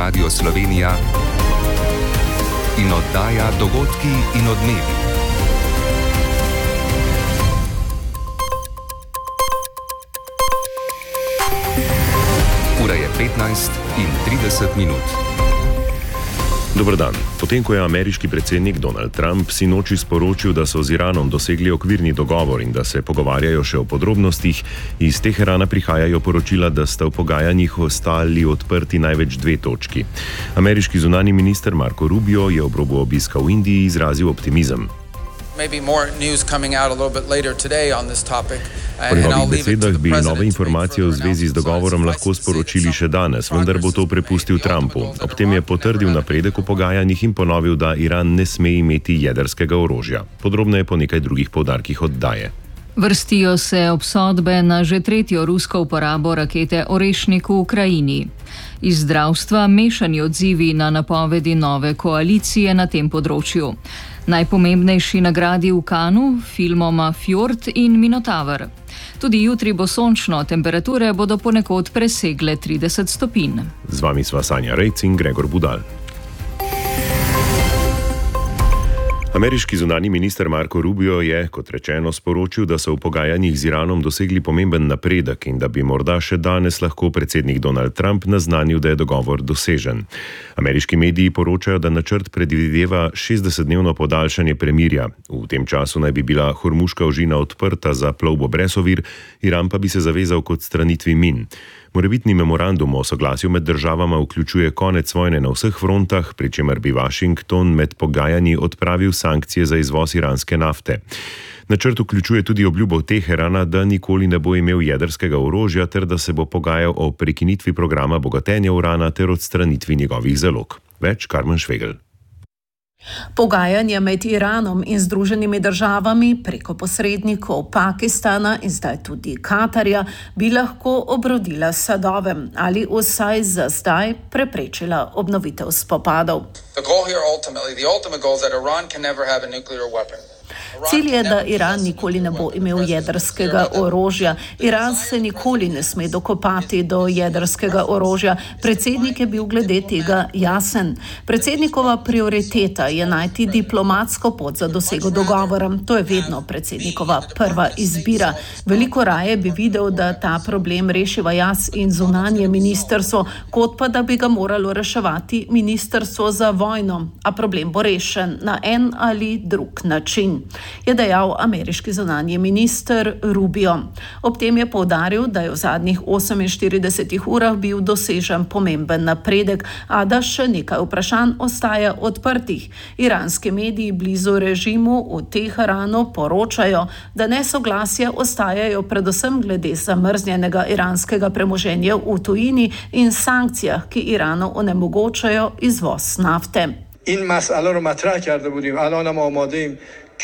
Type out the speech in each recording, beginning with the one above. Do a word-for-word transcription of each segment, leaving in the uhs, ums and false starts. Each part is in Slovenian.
Radio Slovenija in oddaja Dogodki in odmevi. Ura je petnajst in trideset minut. Dober dan. Potem, ko je ameriški predsednik Donald Trump sinoči sporočil, da so z Iranom dosegli okvirni dogovor in da se pogovarjajo še o podrobnostih, iz Teherana prihajajo poročila, da sta v pogajanjih ostali odprti največ dve točki. Ameriški zunanji minister Marco Rubio je ob robu obiska v Indiji izrazil optimizem. Po njegovih besedah bi nove informacije v zvezi z dogovorom lahko sporočili še danes, vendar bo to prepustil Trumpu. Ob tem je potrdil napredek v pogajanjih in ponovil, da Iran ne sme imeti jedrskega orožja. Podrobneje po nekaj drugih poudarkih oddaje. Vrstijo se obsodbe na že tretjo rusko uporabo rakete Orešnik v Ukrajini. Iz zdravstva mešani odzivi na napovedi nove koalicije na tem področju. Najpomembnejši nagradi v Kanu, filmoma Fjord in Minotaver. Tudi jutri bo sončno, temperature bodo ponekod presegle trideset stopinj. Z vami sva Sanja Rejc in Gregor Budal. Ameriški zunanji minister Marco Rubio je, kot rečeno, sporočil, da so v pogajanjih z Iranom dosegli pomemben napredek in da bi morda še danes lahko predsednik Donald Trump naznanil, da je dogovor dosežen. Ameriški mediji poročajo, da načrt predvideva šestdesetdnevno podaljšanje premirja. V tem času naj bi bila Hormuška ožina odprta za plovbo brez ovir, Iran pa bi se zavezal k odstranitvi min. Morebitni memorandum o soglasju med državama vključuje konec vojne na vseh frontah, pri čemer bi Washington med pogajanji odpravil sankcije za izvoz iranske nafte. Načrt vključuje tudi obljubo Teherana, da nikoli ne bo imel jedrskega orožja ter da se bo pogajal o prekinitvi programa bogatenja urana ter odstranitvi njegovih zalog. Več Karmen Švegel. Pogajanja med Iranom in Združenimi državami preko posrednikov Pakistana in zdaj tudi Katarja bi lahko obrodila sadove ali vsaj za zdaj preprečila obnovitev spopadov. Cilj je, da Iran nikoli ne bo imel jedrskega orožja. Iran se nikoli ne sme dokopati do jedrskega orožja. Predsednik je bil glede tega jasen. Predsednikova prioriteta je najti diplomatsko pot za dosego dogovora. To je vedno predsednikova prva izbira. Veliko raje bi videl, da ta problem rešiva jaz in zunanje ministrstvo, kot pa da bi ga moralo reševati ministrstvo za vojno. A problem bo rešen na en ali drug način, je dejal ameriški zunanji minister Rubio. Ob tem je poudaril, da je v zadnjih oseminštiridesetih urah bil dosežen pomemben napredek, a da še nekaj vprašanj ostaja odprtih. Iranski mediji blizu režimu v Teheranu poročajo, da nesoglasja ostajajo predvsem glede zamrznjenega iranskega premoženja v tujini in sankcijah, ki Iranu onemogočajo izvoz nafte. In mas'ala ro matrah karde budim, alan ham amadeyim.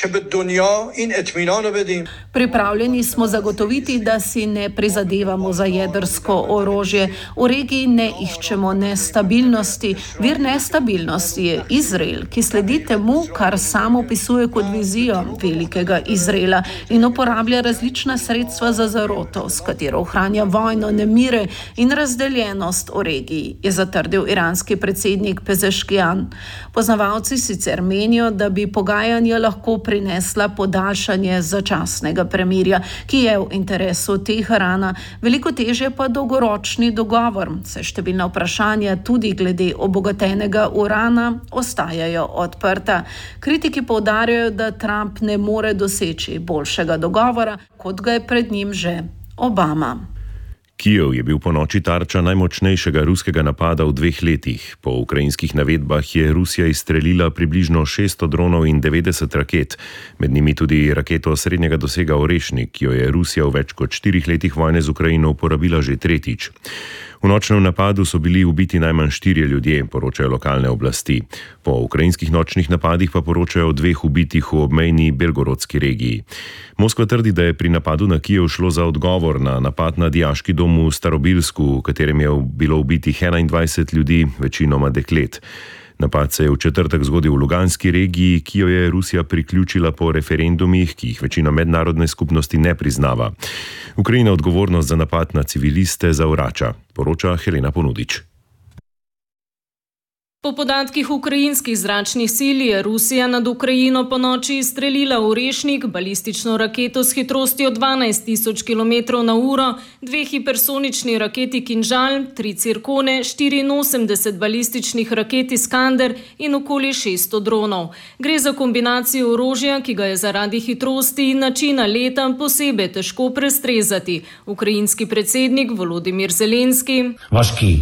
Pripravljeni smo zagotoviti, da si ne prizadevamo za jedrsko orožje. V regiji ne iščemo nestabilnosti. Vir nestabilnosti je Izrael, ki sledi temu, kar sam opisuje kot vizijo velikega Izraela in uporablja različna sredstva za zaroto, s katero ohranja vojno, nemire in razdeljenost v regiji, je zatrdil iranski predsednik Pezeškijan. Poznavalci sicer menijo, da bi pogajanja lahko prinesla podaljšanje začasnega premirja, ki je v interesu Teherana, veliko težje pa dolgoročni dogovor, saj številna vprašanja tudi glede obogatenega urana ostajajo odprta. Kritiki poudarjajo, da Trump ne more doseči boljšega dogovora, kot ga je pred njim že Obama. Kijev je bil po noči tarča najmočnejšega ruskega napada v dveh letih. Po ukrajinskih navedbah je Rusija izstrelila približno šeststo dronov in devetdeset raket, med njimi tudi raketo srednjega dosega Orešnik, ki jo je Rusija v več kot štirih letih vojne z Ukrajino uporabila že tretjič. V nočnem napadu so bili ubiti najmanj štirje ljudje, poročajo lokalne oblasti. Po ukrajinskih nočnih napadih pa poročajo o dveh ubitih v obmejni belgorodski regiji. Moskva trdi, da je pri napadu na Kijev šlo za odgovor na napad na dijaški dom v Starobilsku, v katerem je bilo ubitih enaindvajset ljudi, večinoma deklet. Napad se je v četrtek zgodil v Luganski regiji, ki jo je Rusija priključila po referendumih, ki jih večina mednarodne skupnosti ne priznava. Ukrajina odgovornost za napad na civiliste zavrača, poroča Helena Ponudič. Po podatkih ukrajinskih zračnih sil je Rusija nad Ukrajino po noči izstrelila Orešnik, balistično raketo s hitrostjo dvanajst tisoč kilometrov na uro, dve hipersonični raketi Kinžal, tri cirkone, štiriinosemdeset balističnih raket Iskander in okoli šeststo dronov. Gre za kombinacijo orožja, ki ga je zaradi hitrosti in načina leta posebej težko prestrezati. Ukrajinski predsednik Volodimir Zelenski. Vaški.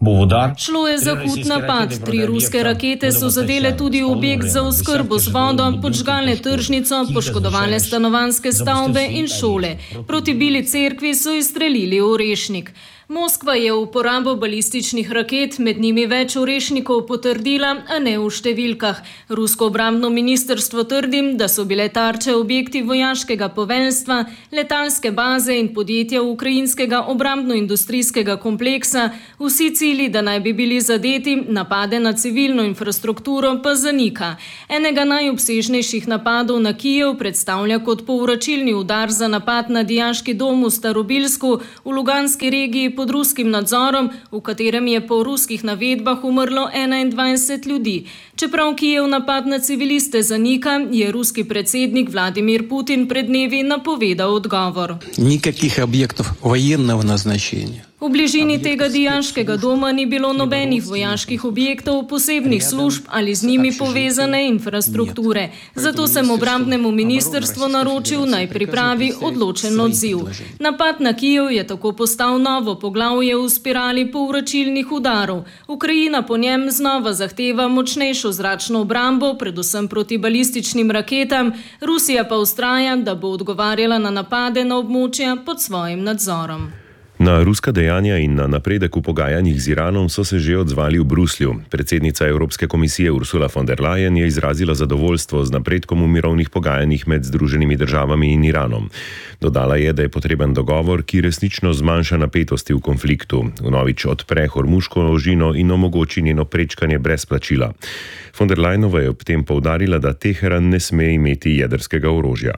Šlo je za hud napad. Tri ruske rakete so zadele tudi objekt za oskrbo z vodo, podžgale tržnico, poškodovale stanovanjske stavbe in šole. Proti Bili cerkvi so izstrelili Orešnik. Moskva je uporabo balističnih raket, med njimi več Orešnikov, potrdila, a ne v številkah. Rusko obrambno ministrstvo trdi, da so bile tarče objekti vojaškega poveljstva, letalske baze in podjetja ukrajinskega obrambno-industrijskega kompleksa. Vsi cilji, da naj bi bili zadeti, napade na civilno infrastrukturo pa zanika. Enega najobsežnejših napadov na Kijev predstavlja kot povračilni udar za napad na dijaški dom v Starobilsku v Luganski regiji pod ruskim nadzorom, v katerem je po ruskih navedbah umrlo enaindvajset ljudi. Čeprav Kijev napad na civiliste zanika, je ruski predsednik Vladimir Putin pred dnevi napovedal odgovor. Nikakih objektov vojenega naznačenja. V bližini tega dijaškega doma ni bilo nobenih vojaških objektov, posebnih služb ali z njimi povezane infrastrukture. Zato sem obrambnemu ministrstvu naročil, naj pripravi odločen odziv. Napad na Kijev je tako postal novo poglavje v spirali povračilnih udarov. Ukrajina po njem znova zahteva močnejšo zračno obrambo, predvsem proti balističnim raketam. Rusija pa vztraja, da bo odgovarjala na napade na območja pod svojim nadzorom. Na ruska dejanja in na napredek v pogajanjih z Iranom so se že odzvali v Bruslju. Predsednica Evropske komisije Ursula von der Leyen je izrazila zadovoljstvo z napredkom v mirovnih pogajanjih med Združenimi državami in Iranom. Dodala je, da je potreben dogovor, ki resnično zmanjša napetosti v konfliktu, vnovič odpre Hormuško ožino in omogoči njeno prečkanje brez plačila. Von der Leyenova je ob tem poudarila, da Teheran ne sme imeti jedrskega orožja.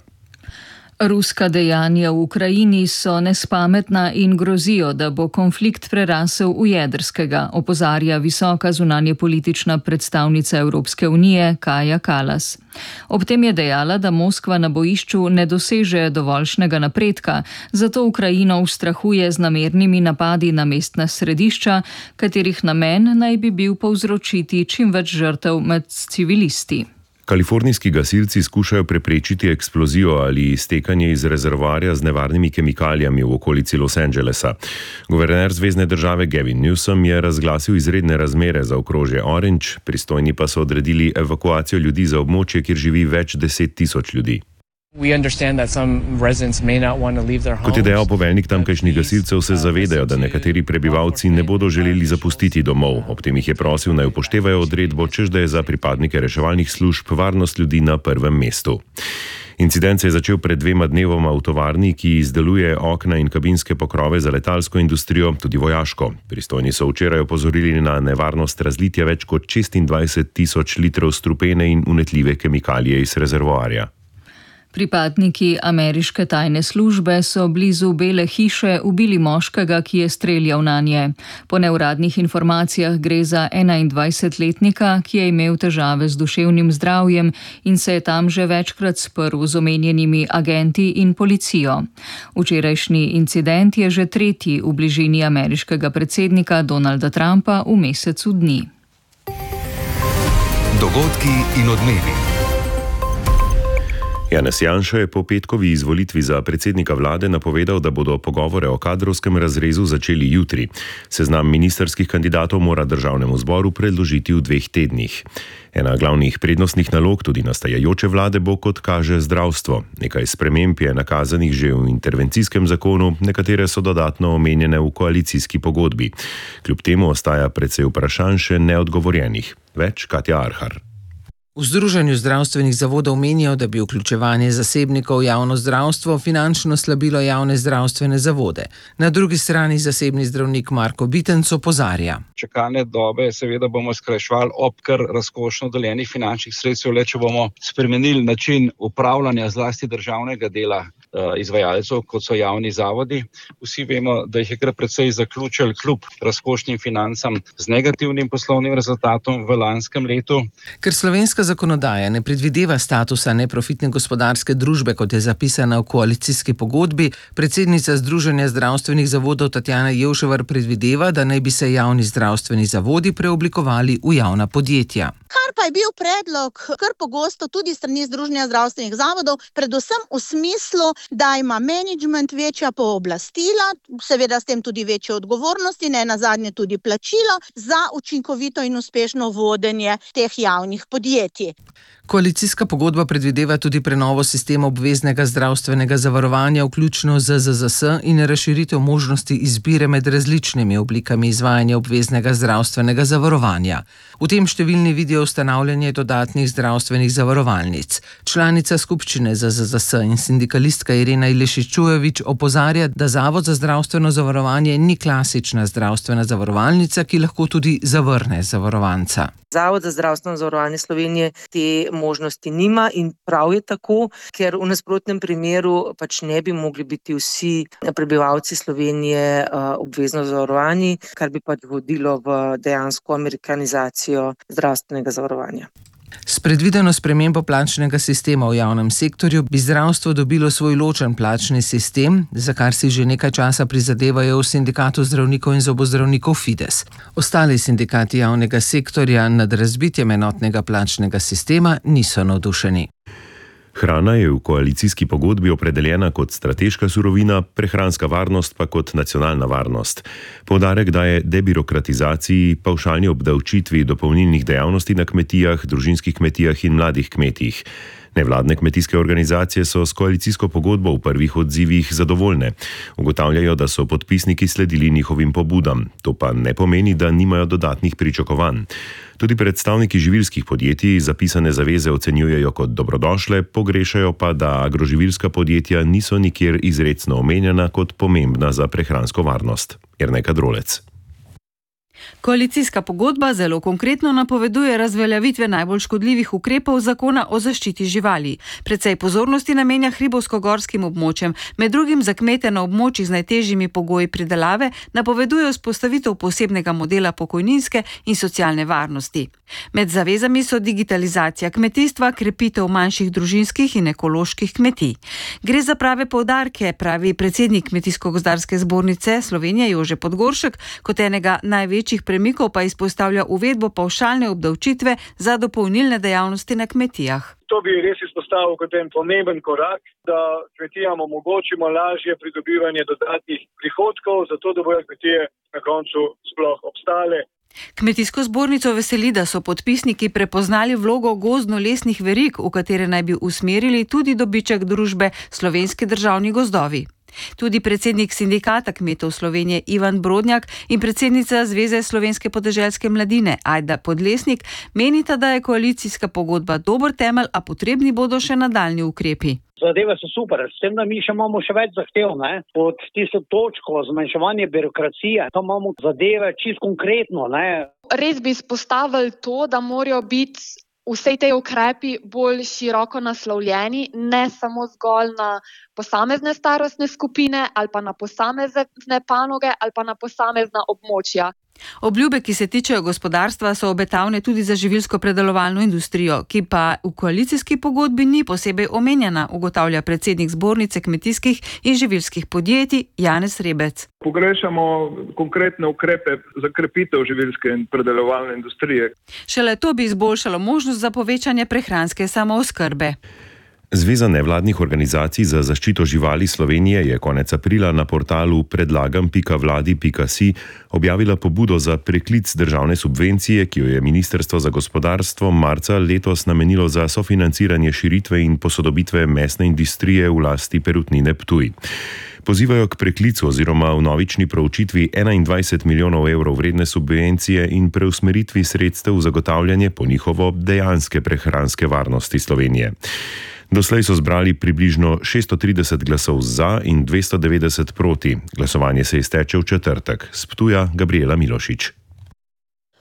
Ruska dejanja v Ukrajini so nespametna in grozijo, da bo konflikt prerasel v jedrskega, opozarja visoka zunanjepolitična predstavnica Evropske unije Kaja Kallas. Ob tem je dejala, da Moskva na bojišču ne doseže dovoljšnega napredka, zato Ukrajino ustrahuje z namernimi napadi na mestna središča, katerih namen naj bi bil povzročiti čim več žrtev med civilisti. Kalifornijski gasilci skušajo preprečiti eksplozijo ali iztekanje iz rezervoarja z nevarnimi kemikalijami v okolici Los Angelesa. Guverner zvezne države Gavin Newsom je razglasil izredne razmere za okrožje Orange, pristojni pa so odredili evakuacijo ljudi za območje, kjer živi več deset tisoč ljudi. Kot je dejal poveljnik tamkajšnjih gasilcev, se zavedajo, da nekateri prebivalci ne bodo želeli zapustiti domov. Ob tem jih je prosil, naj upoštevajo odredbo, češ da je za pripadnike reševalnih služb varnost ljudi na prvem mestu. Incident se je začel pred dvema dnevoma v tovarni, ki izdeluje okna in kabinske pokrove za letalsko industrijo, tudi vojaško. Pristojni so včeraj opozorili na nevarnost razlitja več kot šestindvajset tisoč litrov strupene in unetljive kemikalije iz rezervoarja. Pripadniki ameriške tajne službe so blizu Bele hiše ubili moškega, ki je streljal nanje. Po neuradnih informacijah gre za enaindvajsetletnika, ki je imel težave z duševnim zdravjem in se je tam že večkrat sprl z omenjenimi agenti in policijo. Včerajšnji incident je že tretji v bližini ameriškega predsednika Donalda Trumpa v mesecu dni. Dogodki in odmevi. Janez Janša je po petkovi izvolitvi za predsednika vlade napovedal, da bodo pogovore o kadrovskem razrezu začeli jutri. Seznam ministrskih kandidatov mora državnemu zboru predložiti v dveh tednih. Ena glavnih prednostnih nalog tudi nastajajoče vlade bo, kot kaže, zdravstvo. Nekaj sprememb je nakazanih že v intervencijskem zakonu, nekatere so dodatno omenjene v koalicijski pogodbi. Kljub temu ostaja precej vprašanj še neodgovorjenih. Več Katja Arhar. V Združenju zdravstvenih zavodov menijo, da bi vključevanje zasebnikov v javno zdravstvo finančno slabilo javne zdravstvene zavode. Na drugi strani zasebni zdravnik Marko Bitenc opozarja. Čakalne dobe seveda bomo skrajševali ob kar razkošno deljenih finančnih sredstev, le če bomo spremenili način upravljanja zlasti državnega dela izvajalcev, kot so javni zavodi. Vsi vemo, da jih je kar precej zaključil kljub razkošnim financam z negativnim poslovnim rezultatom v lanskem letu. Ker slovenska zakonodaja ne predvideva statusa neprofitne gospodarske družbe, kot je zapisana v koalicijski pogodbi, predsednica Združenja zdravstvenih zavodov Tatjana Jevševar predvideva, da naj bi se javni zdravstveni zavodi preoblikovali v javna podjetja. Kar pa je bil predlog kar pogosto tudi strani Združenja zdravstvenih zavodov, predvsem v smislu, da ima menedžment večja pooblastila, seveda s tem tudi večje odgovornosti, ne nazadnje tudi plačilo za učinkovito in uspešno vodenje teh javnih podjetij. Koalicijska pogodba predvideva tudi prenovo sistema obveznega zdravstvenega zavarovanja, vključno z Z Z S, in razširitev možnosti izbire med različnimi oblikami izvajanja obveznega zdravstvenega zavarovanja. V tem številni vidijo ustanavljanje dodatnih zdravstvenih zavarovalnic. Članica skupščine Z Z S in sindikalistka Irena Ilešičujevič opozarja, da Zavod za zdravstveno zavarovanje ni klasična zdravstvena zavarovalnica, ki lahko tudi zavrne zavarovanca. Zavod za zdravstveno zavarovanje Slovenije te možnosti nima in prav je tako, ker v nasprotnem primeru pač ne bi mogli biti vsi prebivalci Slovenije obvezno zavarovani, kar bi pač vodilo v dejansko amerikanizacijo zdravstvenega zavarovanja. S predvideno spremembo plačnega sistema v javnem sektorju bi zdravstvo dobilo svoj ločen plačni sistem, za kar si že nekaj časa prizadevajo v Sindikatu zdravnikov in zobozdravnikov Fides. Ostali sindikati javnega sektorja nad razbitjem enotnega plačnega sistema niso navdušeni. Hrana je v koalicijski pogodbi opredeljena kot strateška surovina, prehranska varnost pa kot nacionalna varnost. Poudarek daje debirokratizaciji, pavšalni obdavčitvi dopolnilnih dejavnosti na kmetijah, družinskih kmetijah in mladih kmetijih. Nevladne kmetijske organizacije so s koalicijsko pogodbo v prvih odzivih zadovoljne. Ugotavljajo, da so podpisniki sledili njihovim pobudam. To pa ne pomeni, da nimajo dodatnih pričakovanj. Tudi predstavniki živilskih podjetij zapisane zaveze ocenjujejo kot dobrodošle, pogrešajo pa, da agroživilska podjetja niso nikjer izrecno omenjena kot pomembna za prehransko varnost. Jernej Kadrolec. Koalicijska pogodba zelo konkretno napoveduje razveljavitve najbolj škodljivih ukrepov zakona o zaščiti živali. Precej pozornosti namenja hribovsko-gorskim območjem, med drugim za kmete na območjih z najtežjimi pogoji pridelave napoveduje vzpostavitev posebnega modela pokojninske in socialne varnosti. Med zavezami so digitalizacija kmetijstva, krepitev manjših družinskih in ekoloških kmetij. Gre za prave poudarke, pravi predsednik Kmetijsko-gozdarske zbornice Slovenije Jože Podgoršek, kot enega največjih premikov pa izpostavlja uvedbo pavšalne obdavčitve za dopolnilne dejavnosti na kmetijah. To bi res izpostavil kot en pomemben korak, da kmetijam omogočimo lažje pridobivanje dodatnih prihodkov, zato da bodo kmetije na koncu sploh obstale. Kmetijsko zbornico veseli, da so podpisniki prepoznali vlogo gozdno-lesnih verig, v katere naj bi usmerili tudi dobiček družbe Slovenski državni gozdovi. Tudi predsednik Sindikata kmetov Slovenije Ivan Brodnjak in predsednica Zveze slovenske podeželske mladine Ajda Podlesnik menita, da je koalicijska pogodba dober temelj, a potrebni bodo še nadaljnji ukrepi. Zadeve so super, s tem, da mi še imamo še več zahtev, ne? Pod tisto točko zmanjševanje birokracije, tam imamo zadeve čisto konkretno, ne? Res bi izpostavili to, da morajo biti vse te ukrepi bolj široko naslovljeni, ne samo zgolj na posamezne starostne skupine ali pa na posamezne panoge ali pa na posamezna območja. Obljube, ki se tičejo gospodarstva, so obetavne tudi za živilsko-predelovalno industrijo, ki pa v koalicijski pogodbi ni posebej omenjena, ugotavlja predsednik zbornice kmetijskih in živilskih podjetij Janez Rebec. Pogrešamo konkretne ukrepe za krepitev živilske in predelovalne industrije. Šele to bi izboljšalo možnost za povečanje prehranske samooskrbe. Zveza nevladnih organizacij za zaščito živali Slovenije je konec aprila na portalu predlagam pika vladi pika si objavila pobudo za preklic državne subvencije, ki jo je Ministrstvo za gospodarstvo marca letos namenilo za sofinanciranje širitve in posodobitve mesne industrije v lasti Perutnine Ptuj. Pozivajo k preklicu oziroma vnovični proučitvi enaindvajset milijonov evrov vredne subvencije in preusmeritvi sredstev v zagotavljanje po njihovo dejanske prehranske varnosti Slovenije. Doslej so zbrali približno šeststo trideset glasov za in dvesto devetdeset proti. Glasovanje se izteče v četrtek. S Ptuja Gabriela Milošič.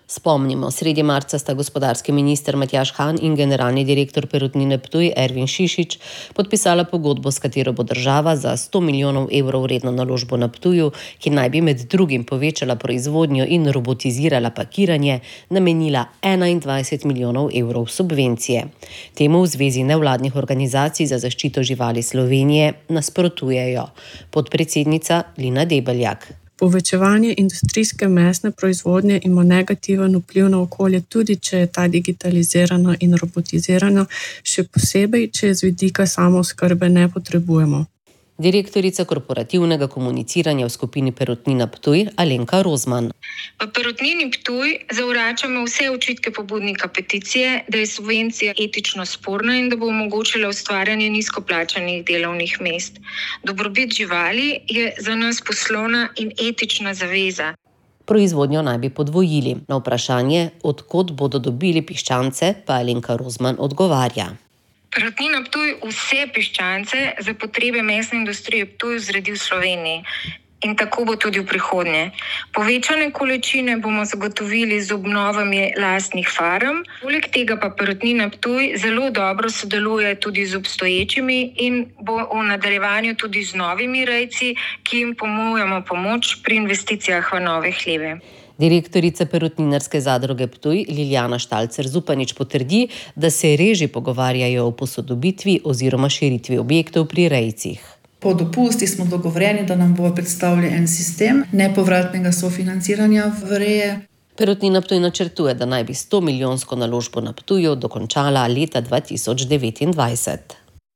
Spomnimo, sredi marca sta gospodarski minister Matjaž Han in generalni direktor Perutnine Ptuj Ervin Šišić podpisala pogodbo, s katero bo država za sto milijonov evrov vredno naložbo na Ptuju, ki naj bi med drugim povečala proizvodnjo in robotizirala pakiranje, namenila enaindvajset milijonov evrov subvencije. Temu v Zvezi nevladnih organizacij za zaščito živali Slovenije nasprotujejo. Podpredsednica Lina Debeljak. Povečevanje industrijske mesne proizvodnje ima negativen vpliv na okolje, tudi če je ta digitalizirana in robotizirana, še posebej, če z vidika samooskrbe ne potrebujemo. Direktorica korporativnega komuniciranja v skupini Perutnina Ptuj Alenka Rozman. V Perutnini Ptuj zavračamo vse očitke pobudnika peticije, da je subvencija etično sporna in da bo omogočila ustvarjanje nizkoplačanih delovnih mest. Dobrobit živali je za nas poslovna in etična zaveza. Proizvodnjo naj bi podvojili. Na vprašanje, od kod bodo dobili piščance, pa Alenka Rozman odgovarja. Perutnina Ptuj vse piščance za potrebe mesne industrije Ptuj zredi v Sloveniji. In tako bo tudi v prihodnje. Povečane količine bomo zagotovili z obnovami lastnih farm. Poleg tega pa Perutnina Ptuj zelo dobro sodeluje tudi z obstoječimi in bo v nadaljevanju tudi z novimi rejci, ki jim ponujamo pomoč pri investicijah v nove hleve. Direktorica Perutninarske zadruge Ptuj Liljana Štalcer-Zupanič potrdi, da se reži pogovarjajo o posodobitvi oziroma širitvi objektov pri rejcih. Po dopusti smo dogovorjeni, da nam bo predstavljen en sistem nepovratnega sofinanciranja v reje. Perutnina Ptuj načrtuje, da naj bi sto milijonsko naložbo na Ptuju dokončala leta dva tisoč devetindvajset.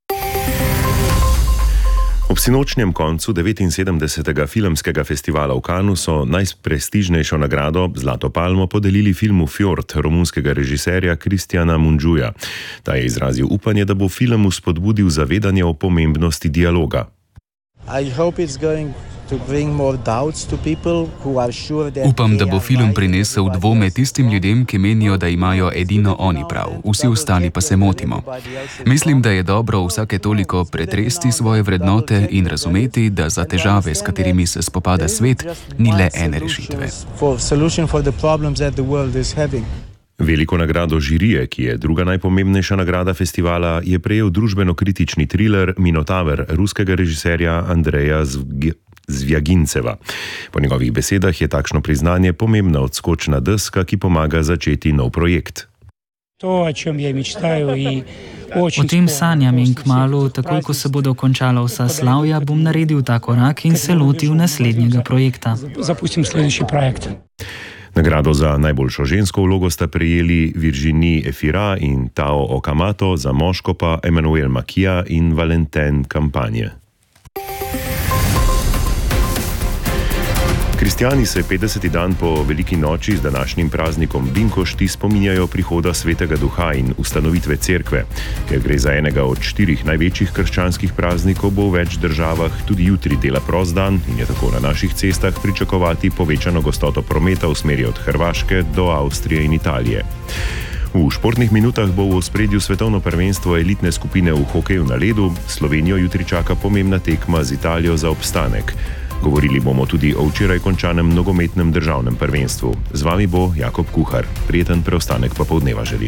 Ob sinočnjem koncu devetinsedemdesetega filmskega festivala v Cannesu so najprestižnejšo nagrado Zlato palmo podelili filmu Fjord romunskega režiserja Kristjana Mungiuja. Ta je izrazil upanje, da bo film spodbudil zavedanje o pomembnosti dialoga. Upam, da bo film prinesel dvome tistim ljudem, ki menijo, da imajo edino oni prav, vsi ostali pa se motimo. Mislim, da je dobro vsake toliko pretresti svoje vrednote in razumeti, da za težave, s katerimi se spopada svet, ni le ene rešitve. Veliko nagrado žirije, ki je druga najpomembnejša nagrada festivala, je prejel družbeno-kritični triler Minotaver ruskega režiserja Andreja Zvjaginceva. Po njegovih besedah je takšno priznanje pomembna odskočna deska, ki pomaga začeti nov projekt. O tem sanjam in kmalu, takoj ko se bodo končala vsa slavja, bom naredil ta korak in se lotil naslednjega projekta. Zapustim slednji projekt. Nagrado za najboljšo žensko vlogo sta prejeli Virginie Efira in Tao Okamato, za moško pa Emmanuel Makia in Valentin Campagne. Kristjani se petdeseti dan po veliki noči z današnjim praznikom Binkošti spominjajo prihoda Svetega Duha in ustanovitve cerkve. Ker gre za enega od štirih največjih krščanskih praznikov, bo v več državah tudi jutri dela prost dan in je tako na naših cestah pričakovati povečano gostoto prometa v smeri od Hrvaške do Avstrije in Italije. V športnih minutah bo v ospredju svetovno prvenstvo elitne skupine v hokeju na ledu. Slovenijo jutri čaka pomembna tekma z Italijo za obstanek. Govorili bomo tudi o včeraj končanem nogometnem državnem prvenstvu. Z vami bo Jakob Kuhar. Prijeten preostanek popoldneva želim.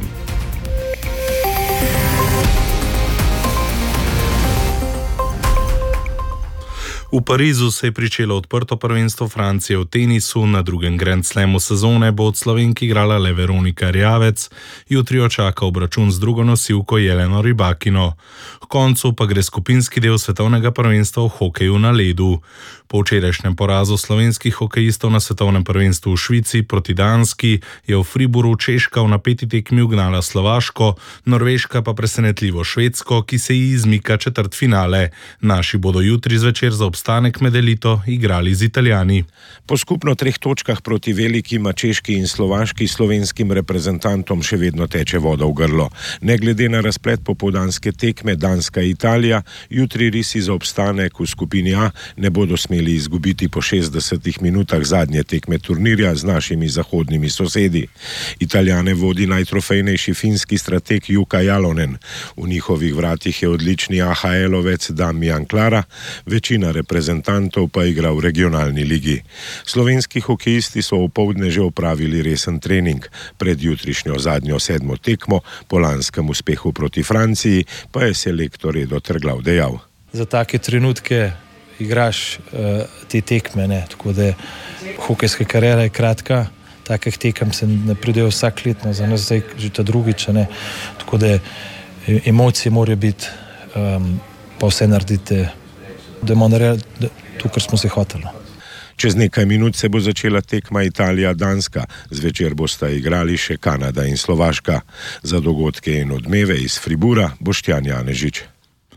V Parizu se je pričelo odprto prvenstvo Francije v tenisu, na drugem Grand Slamu sezone bo od Slovenk igrala le Veronika Rjavec, jutri jo čaka obračun z drugo nosilko Jeleno Rybakino. K koncu pa gre skupinski del svetovnega prvenstva v hokeju na ledu. Po včerajšnjem porazu slovenskih hokejistov na svetovnem prvenstvu v Švici proti Danski je v Fribourgu Češka v napeti tekmi ugnala Slovaško, Norveška pa presenetljivo Švedsko, ki se ji izmika četrtfinale. Naši bodo jutri zvečer za obstanek med elito igrali z Italijani. Po skupno treh točkah proti velikima češki in slovaški slovenskim reprezentantom še vedno teče voda v grlo. Ne glede na razplet popoldanske tekme Danska-Italija, jutri risi za obstanek v skupini A ne bodo smeli smeli izgubiti po šestdesetih minutah zadnje tekme turnirja z našimi zahodnimi sosedi. Italijane vodi najtrofejnejši finski strateg Jukka Jalonen. V njihovih vratih je odlični A H L-ovec Damian Klara, večina reprezentantov pa igra v regionalni ligi. Slovenski hokejisti so opoldne že opravili resen trening. Pred jutrišnjo zadnjo sedmo tekmo, po lanskem uspehu proti Franciji, pa je selektor Edo Trglav dejal. Za take trenutke igraš uh, te tekme, ne? Tako da hokejska kariera je kratka, takih tekem se ne pridejo vsak letno, za nas zdaj že ta drugič, ne? Tako da emocije morajo biti, um, pa vse naredite, da bomo naredili to, kar smo se hoteli. Čez nekaj minut se bo začela tekma Italija-Danska, zvečer bosta igrali še Kanada in Slovaška. Za dogodke in odmeve iz Fribura Boštjan Janežič.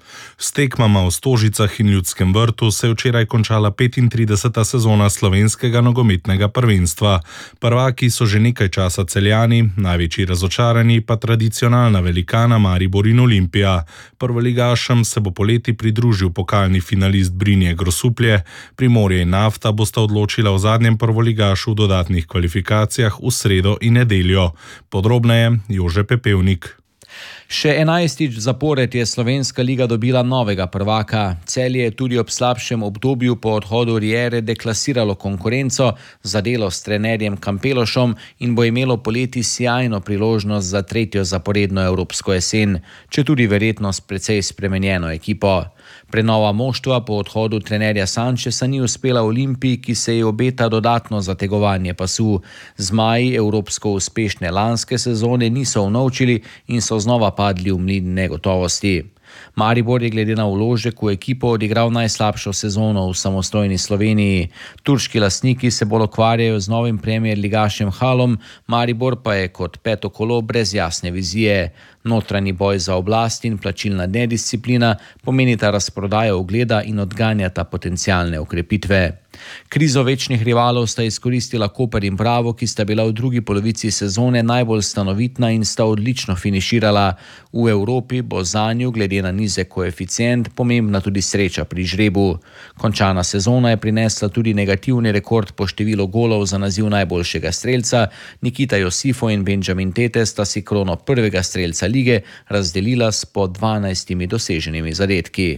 S tekmama v Stožicah in Ljudskem vrtu se je včeraj končala petintrideseta sezona slovenskega nogometnega prvenstva. Prvaki so že nekaj časa Celjani, največji razočarani pa tradicionalna velikana Maribor in Olimpija. Prvoligašem se bo poleti pridružil pokalni finalist Brinje Grosuplje, Primorje in Nafta bosta odločila o zadnjem prvoligašu v dodatnih kvalifikacijah v sredo in nedeljo. Podrobneje Jože Pepevnik. Še enajstič zapored je Slovenska liga dobila novega prvaka. Celje je tudi ob slabšem obdobju po odhodu Riere deklasiralo konkurenco za delo s trenerjem Kampelošom in bo imelo poleti sijajno priložnost za tretjo zaporedno evropsko jesen, četudi verjetno s precej spremenjeno ekipo. Prenova moštva po odhodu trenerja Sančesa ni uspela Olimpiji, ki se je obeta dodatno zategovanje pasu. Zmaji evropsko uspešne lanske sezone niso unovčili in so znova padli v mlin negotovosti. Maribor je glede na vložek v ekipo odigral najslabšo sezono v samostojni Sloveniji. Turški lastniki se bolj ukvarjajo z novim premier ligašem Halom, Maribor pa je kot peto kolo brez jasne vizije. Notranji boj za oblast in plačilna nedisciplina pomenita razprodajo ugleda in odganjata potencialne okrepitve. Krizo večnih rivalov sta izkoristila Koper in Bravo, ki sta bila v drugi polovici sezone najbolj stanovitna in sta odlično finiširala. V Evropi bo zanju, glede na nizek koeficient, pomembna tudi sreča pri žrebu. Končana sezona je prinesla tudi negativni rekord po številu golov za naziv najboljšega strelca. Nikita Josifo in Benjamin Tete sta si krono prvega strelca lige razdelila s po dvanajstimi doseženimi zadetki.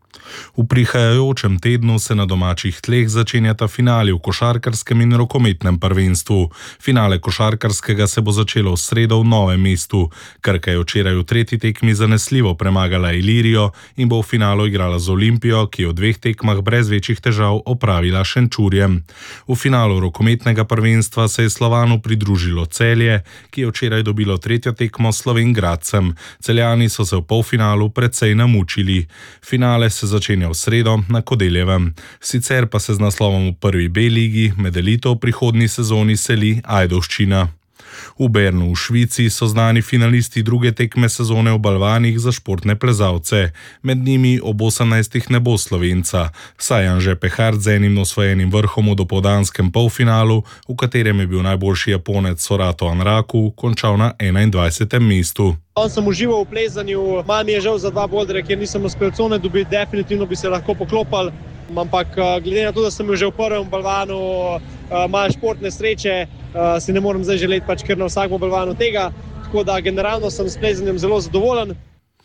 V prihajajočem tednu se na domačih tleh začenjata finali v košarkarskem in rokometnem prvenstvu. Finale košarkarskega se bo začelo v sredo v Novem mestu. Krka je včeraj v tretji tekmi zanesljivo premagala Ilirijo in bo v finalu igrala z Olimpijo, ki je v dveh tekmah brez večjih težav opravila Šenčurjem. V finalu rokometnega prvenstva se je Slovanu pridružilo Celje, ki je včeraj dobilo tretjo tekmo s Slovenj Gradcem. Celjani so se v polfinalu precej namučili. Finale se začenja v sredo na Kodeljevem. Sicer pa se z naslovom v prvi B ligi med elito v prihodnji sezoni seli Ajdovščina. V Bernu v Švici so znani finalisti druge tekme sezone v balvanih za športne plezalce. Med njimi ob osemnajstih ne bo Slovenca, saj Anže Pehart z enim osvojenim vrhom v dopoldanskem polfinalu, v katerem je bil najboljši Japonec Sorato Anraku, končal na enaindvajsetem mestu. On sem užival v plezanju, malo mi je žal za dva boldre, ker nisem uspel cone dobiti, definitivno bi se lahko poklopal. Ampak glede na to, da sem že v prvem balvanu malo športne sreče, si ne morem zdaj želeti pač kar na vsakem balvanu tega, tako da generalno sem s plezanjem zelo zadovoljen.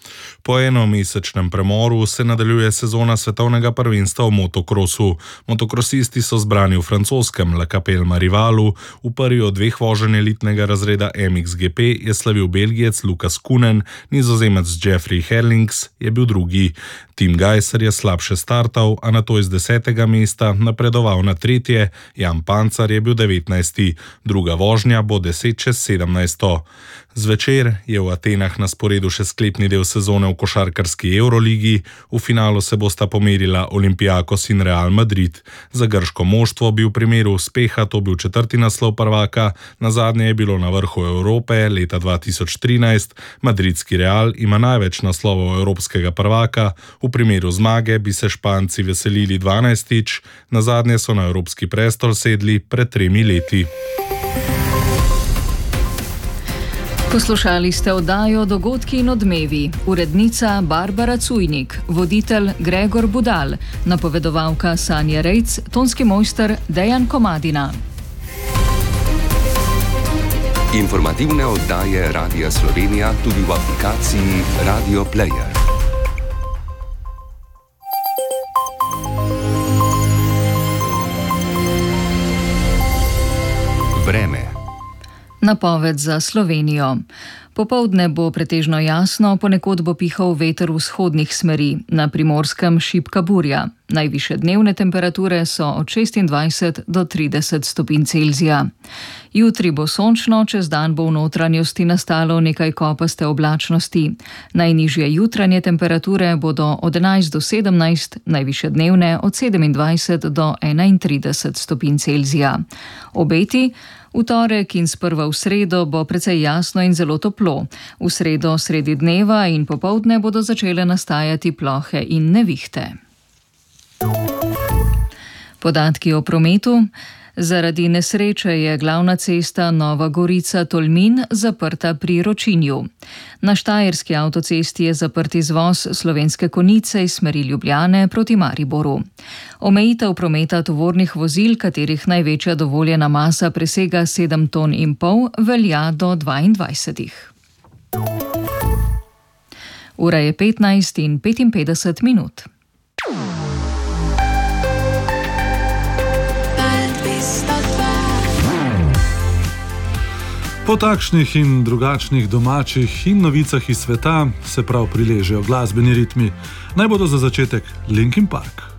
Po enomesečnem premoru se nadaljuje sezona svetovnega prvenstva v motokrosu. Motokrosisti so zbrani v francoskem Le Capelma rivalu. V prvi od dveh voženj elitnega razreda M X G P je slavil Belgijec Lukas Kunen, Nizozemec Jeffrey Herlings je bil drugi. Tim Gajser je slabše startal, a nato iz desetega mesta napredoval na tretje, Jan Pancar je bil devetnajsti. Druga vožnja bo deset čez sedemnajsto. Zvečer je v Atenah na sporedu še sklepni del sezone v košarkarski Euroligi. V finalu se bosta pomerila Olympiakos in Real Madrid. Za grško moštvo bi v primeru uspeha to bil četrti naslov prvaka, nazadnje je bilo na vrhu Evrope leta dva tisoč trinajst. Madridski Real ima največ naslovov evropskega prvaka, v primeru zmage bi se Španci veselili dvanajstič, nazadnje so na evropski prestol sedli pred tremi leti. Poslušali ste oddajo Dogodki in odmevi. Urednica Barbara Cujnik, voditelj Gregor Budal, napovedovalka Sanja Rejc, tonski mojster Dejan Komadina. Informativne oddaje Radia Slovenija tudi v aplikaciji Radio Player. Vreme. Napoved za Slovenijo. Popoldne bo pretežno jasno, ponekod bo pihal veter vzhodnih smeri, na Primorskem šibka burja. Najvišje dnevne temperature so od šestindvajset do trideset stopinj Celzija. Jutri bo sončno, čez dan bo v notranjosti nastalo nekaj kopaste oblačnosti. Najnižje jutranje temperature bodo od enajst do sedemnajst, najvišje dnevne od sedemindvajset do enaintrideset stopinj Celzija. Obeti. V torek in sprva v sredo bo precej jasno in zelo toplo. V sredo sredi dneva in popoldne bodo začele nastajati plohe in nevihte. Podatki o prometu. Zaradi nesreče je glavna cesta Nova Gorica-Tolmin zaprta pri Ročinju. Na Štajerski avtocesti je zaprt izvoz Slovenske Konjice iz smeri Ljubljane proti Mariboru. Omejitev prometa tovornih vozil, katerih največja dovoljena masa presega sedem ton in pol, velja do dvaindvajsetih. Ura je petnajst in petinpetdeset minut. Po takšnih in drugačnih domačih in novicah iz sveta se prav priležejo glasbeni ritmi. Naj bodo za začetek Linkin Park.